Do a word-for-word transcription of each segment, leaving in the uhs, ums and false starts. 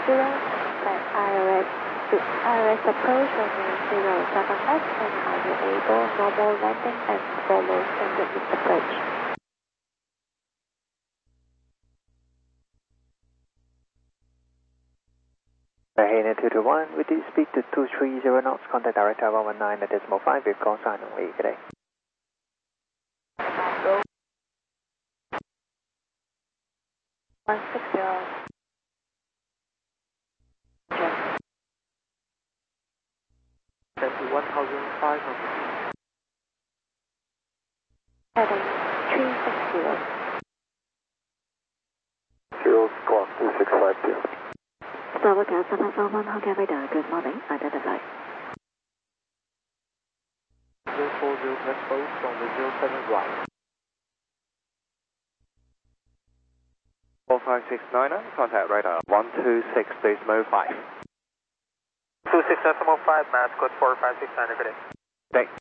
zero, set I R S to I R S approach runway zero seven left and are you able normal landing and follow standard with approach. Bahena two two one, with the speed to two three zero knots, contact director one one nine at decimal five with call sign only today. Go. one six zero. That's one thousand five hundred. Heading three six zero. Zero squawk two six five two. Slovakia seven four one Hotel Radar, good morning, identify. zero four zero Expo from the zero seven right. four five six nine, contact radar one two six decimal five. two six decimal five, mass code four five six nine, good day. Thanks.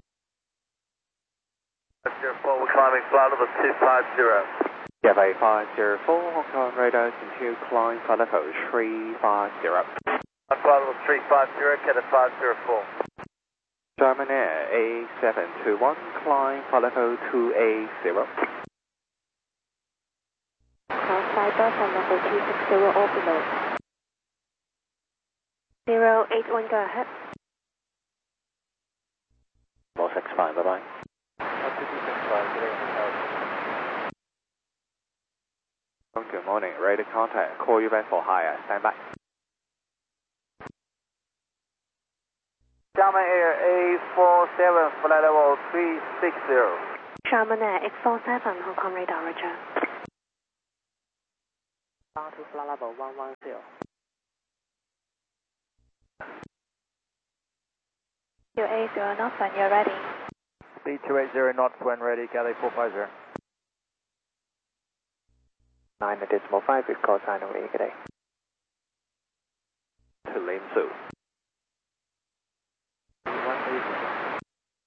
zero four, we're climbing flight level two five zero. Yeah, by five zero four, Hong Kong radar continue climb flight level three five zero. Flight level three five zero, Cadet five zero four. German Air A seven two one, climb flight level two eight zero. Cross fiber from level two six zero or below. zero eight one, go ahead. four six five, bye bye. Good morning, ready to contact, call you back for higher, stand by. Xiamen Air A four seven, flight level three six zero. Xiamen Air X four seven, Hong Kong radar, roger. Down to flight level one one zero. two eight zero knots when you're ready. Speed two eight zero knots when ready, Galley four five zero. nine at decimal five with call sign only today. To Lim Su.